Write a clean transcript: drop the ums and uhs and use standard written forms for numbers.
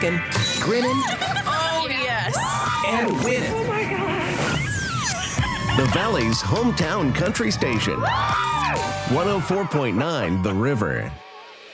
grinning, Oh, yes. and winning. Oh my God. The Valley's hometown country station. 104.9 The River.